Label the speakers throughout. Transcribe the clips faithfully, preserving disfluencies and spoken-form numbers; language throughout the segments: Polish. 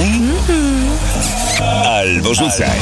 Speaker 1: Kochaj albo rzucaj.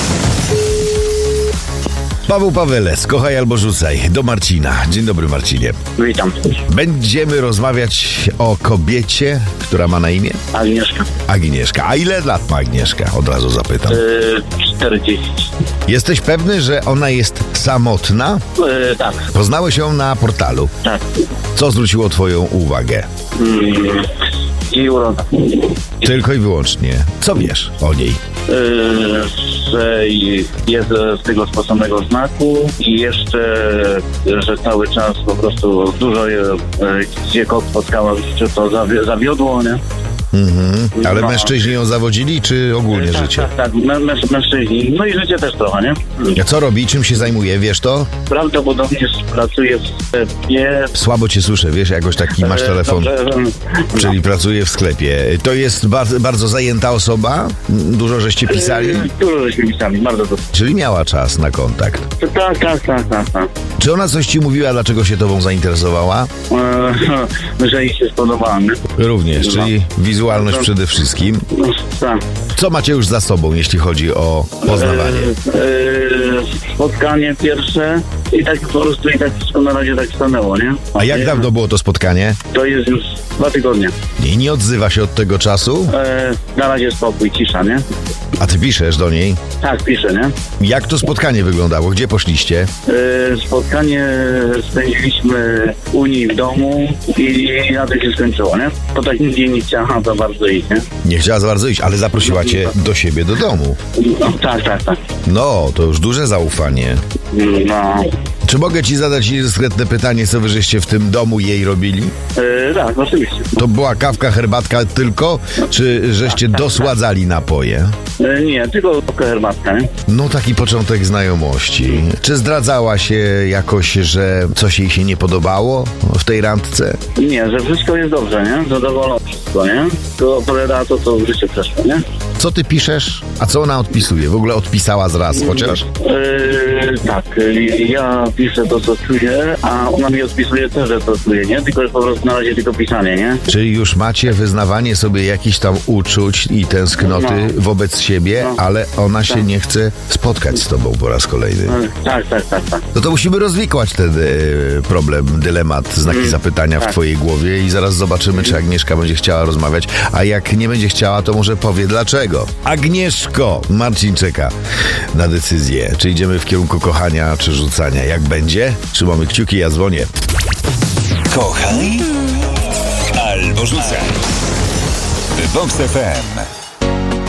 Speaker 2: Paweł Pawelec, kochaj albo rzucaj, do Marcina. Dzień dobry, Marcinie.
Speaker 3: Witam.
Speaker 2: Będziemy rozmawiać o kobiecie, która ma na imię
Speaker 3: Agnieszka.
Speaker 2: Agnieszka. A ile lat ma Agnieszka? Od razu zapytam.
Speaker 3: Yy, czterdzieści.
Speaker 2: Jesteś pewny, że ona jest samotna?
Speaker 3: Yy, tak.
Speaker 2: Poznałeś ją na portalu.
Speaker 3: Tak.
Speaker 2: Co zwróciło twoją uwagę?
Speaker 3: Yy, I uroda.
Speaker 2: Tylko i wyłącznie. Co wiesz o niej?
Speaker 3: Yy, że jest z tego sposobnego znaku i jeszcze, że cały czas po prostu dużo je, gdzie kot spotkała, czy to zawi- zawiodło, nie?
Speaker 2: Mhm. Ale
Speaker 3: No.
Speaker 2: mężczyźni ją zawodzili, czy ogólnie
Speaker 3: tak,
Speaker 2: życie?
Speaker 3: Tak, tak, mę- mę- mężczyźni. No i życie też trochę, nie?
Speaker 2: A co robi? Czym się zajmuje? Wiesz to?
Speaker 3: Prawdopodobnie pracuje w sklepie.
Speaker 2: Słabo cię słyszę, wiesz, jakoś taki masz
Speaker 3: E,
Speaker 2: telefon.
Speaker 3: Dobrze, no.
Speaker 2: Czyli pracuje w sklepie. To jest bardzo, bardzo zajęta osoba? Dużo żeście pisali?
Speaker 3: Yy, Dużo żeśmy pisali, bardzo dużo.
Speaker 2: Czyli miała czas na kontakt.
Speaker 3: Tak, tak, tak, tak, tak.
Speaker 2: Czy ona coś ci mówiła, dlaczego się tobą zainteresowała?
Speaker 3: Eee, że jej się spodobałem.
Speaker 2: Również, czyli wizualność przede wszystkim.
Speaker 3: No, tak.
Speaker 2: Co macie już za sobą, jeśli chodzi o poznawanie?
Speaker 3: Eee, spotkanie pierwsze i tak po prostu i tak wszystko na razie tak stanęło, nie?
Speaker 2: A jak dawno było to spotkanie?
Speaker 3: To jest już dwa tygodnie.
Speaker 2: I nie odzywa się od tego czasu?
Speaker 3: Eee, na razie spokój, cisza, nie?
Speaker 2: A ty piszesz do niej?
Speaker 3: Tak, piszę, nie?
Speaker 2: Jak to spotkanie wyglądało? Gdzie poszliście?
Speaker 3: Eee, spotkanie spędziliśmy u niej w domu i na tym się skończyło, nie? Po tak nigdzie nie chciała za bardzo iść, nie?
Speaker 2: Nie chciała za bardzo iść, ale zaprosiła cię do siebie, do domu.
Speaker 3: No, tak, tak, tak.
Speaker 2: No, to już duże zaufanie.
Speaker 3: No.
Speaker 2: Czy mogę ci zadać niedyskretne pytanie, co wy żeście w tym domu jej robili?
Speaker 3: Eee, tak, oczywiście.
Speaker 2: To była kawka, herbatka tylko, czy żeście dosładzali napoje?
Speaker 3: Eee, nie, tylko herbatka, nie?
Speaker 2: No taki początek znajomości. Czy zdradzała się jakoś, że coś jej się nie podobało w tej randce?
Speaker 3: Nie, że wszystko jest dobrze, nie? Zadowolona wszystko, nie? To opowiada to, co w życiu przeszło, nie?
Speaker 2: Co ty piszesz? A co ona odpisuje? W ogóle odpisała z raz chociaż?
Speaker 3: Eee, tak, ja piszę to, co czuję, a ona mi odpisuje też, że to czuję, nie? Tylko po prostu na razie tylko pisanie, nie?
Speaker 2: Czyli już macie wyznawanie sobie jakichś tam uczuć i tęsknoty
Speaker 3: No.
Speaker 2: wobec siebie,
Speaker 3: No.
Speaker 2: ale ona się
Speaker 3: Tak.
Speaker 2: nie chce spotkać z tobą po raz kolejny.
Speaker 3: Eee, tak, tak, tak, tak.
Speaker 2: No to musimy rozwikłać ten e, problem, dylemat, znaki
Speaker 3: Mm,
Speaker 2: zapytania w
Speaker 3: tak.
Speaker 2: twojej głowie i zaraz zobaczymy, czy Agnieszka będzie chciała rozmawiać, a jak nie będzie chciała, to może powie dlaczego. Agnieszko, Marcin czeka na decyzję, czy idziemy w kierunku kochania, czy rzucania. Jak będzie? Trzymamy kciuki, ja dzwonię.
Speaker 1: Kochaj albo rzucaj. Vox F M.